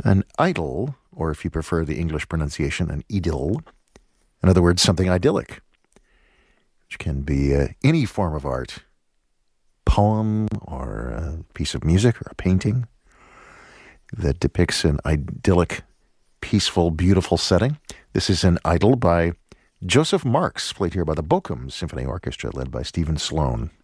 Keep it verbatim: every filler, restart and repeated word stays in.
An idyll, or if you prefer the English pronunciation, an idyll, in other words, something idyllic, which can be uh, any form of art, poem or a piece of music or a painting that depicts an idyllic, peaceful, beautiful setting. This is an idyll by Joseph Marx, played here by the Bochum Symphony Orchestra, led by Stephen Sloan.